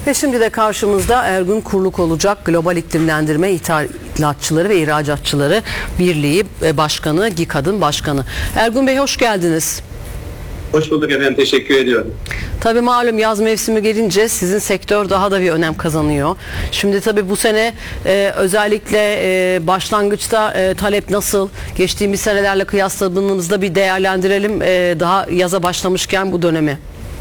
Ve şimdi de karşımızda Ergun Kurluk olacak. Global İklimlendirme İthalatçıları ve İhracatçıları Birliği Başkanı, GİKAD'ın Başkanı. Ergun Bey, hoş geldiniz. Hoş bulduk efendim, teşekkür ediyorum. Tabii malum yaz mevsimi gelince sizin sektör daha da bir önem kazanıyor. Şimdi tabii bu sene özellikle başlangıçta talep nasıl? Geçtiğimiz senelerle kıyasladığımızda bir değerlendirelim daha yaza başlamışken bu dönemi.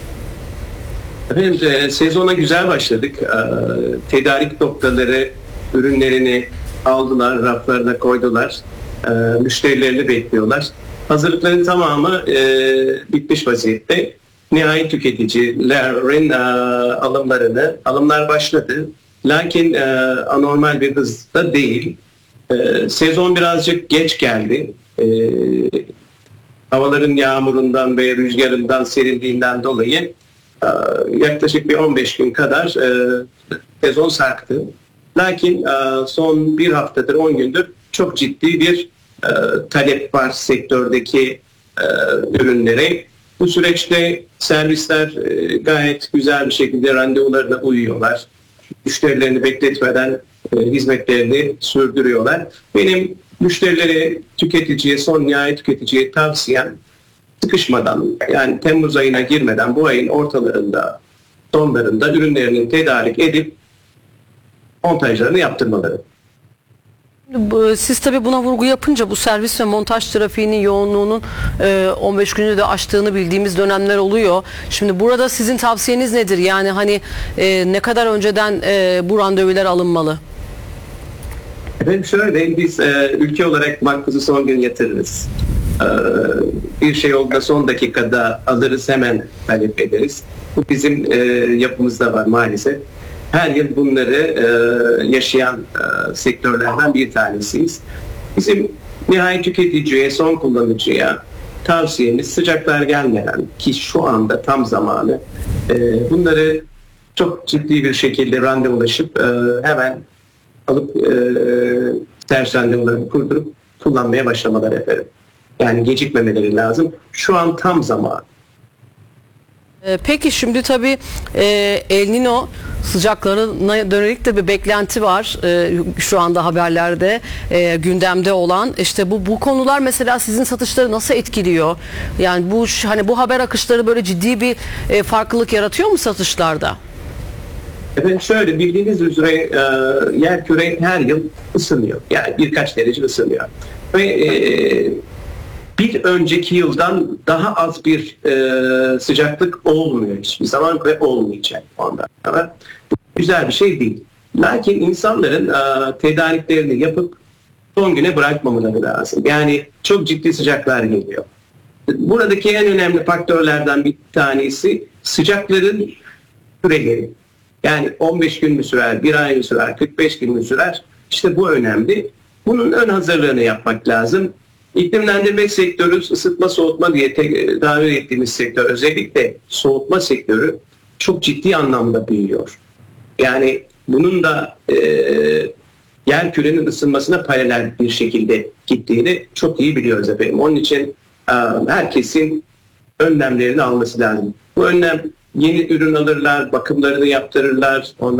Efendim, sezona güzel başladık. Tedarik noktaları ürünlerini aldılar, raflarına koydular. Müşterilerini bekliyorlar. Hazırlıkların tamamı bitmiş vaziyette. Nihai tüketicilerin alımlar başladı. Lakin anormal bir hızda değil. Sezon birazcık geç geldi. Havaların yağmurundan ve rüzgarından, serinliğinden dolayı yaklaşık bir 15 gün kadar sezon sarktı. Lakin son bir haftadır, 10 gündür çok ciddi bir talep var sektördeki ürünlere. Bu süreçte servisler gayet güzel bir şekilde randevularına uyuyorlar. Müşterilerini bekletmeden hizmetlerini sürdürüyorlar. Benim müşterilere, tüketiciye, son nihai tüketiciye tavsiyem sıkışmadan, yani Temmuz ayına girmeden bu ayın ortalarında, sonlarında ürünlerini tedarik edip montajlarını yaptırmaları. Siz tabii buna vurgu yapınca bu servis ve montaj trafiğinin yoğunluğunun 15 günü de aştığını bildiğimiz dönemler oluyor. Şimdi burada sizin tavsiyeniz nedir? Yani hani ne kadar önceden bu randevular alınmalı? Efendim şöyle, biz ülke olarak makbuzu son gün yatırırız. Bir şey olduğunda son dakikada alırız, hemen talep ederiz. Bu bizim yapımızda var maalesef. Her yıl bunları yaşayan sektörlerden bir tanesiyiz. Bizim nihai tüketiciye, son kullanıcıya tavsiyemiz sıcaklar gelmeden, ki şu anda tam zamanı, bunları çok ciddi bir şekilde randevulaşıp hemen alıp servis randevularını kurdurup kullanmaya başlamaları efendim. Yani gecikmemeleri lazım. Şu an tam zamanı. Peki şimdi tabii El Niño sıcaklarına dönelik de bir beklenti var şu anda haberlerde gündemde olan. İşte bu konular mesela sizin satışları nasıl etkiliyor? Yani bu haber akışları böyle ciddi bir farklılık yaratıyor mu satışlarda? Efendim şöyle, bildiğiniz üzere yerküre her yıl ısınıyor. Yani birkaç derece ısınıyor. Ve bir önceki yıldan daha az bir sıcaklık olmuyor hiçbir zaman ve olmayacak ondan sonra. Güzel bir şey değil. Lakin insanların tedariklerini yapıp son güne bırakmamaları lazım. Yani çok ciddi sıcaklar geliyor. Buradaki en önemli faktörlerden bir tanesi sıcakların süreleri. Yani 15 gün mü sürer, bir ay mı sürer, 45 gün mü sürer? İşte bu önemli. Bunun ön hazırlığını yapmak lazım. İklimlendirme sektörü, ısıtma soğutma diye tabir ettiğimiz sektör, özellikle soğutma sektörü çok ciddi anlamda büyüyor. Yani bunun da yerkürenin ısınmasına paralel bir şekilde gittiğini çok iyi biliyoruz efendim. Onun için herkesin önlemlerini alması lazım. Bu önlem, yeni ürün alırlar, bakımlarını yaptırırlar.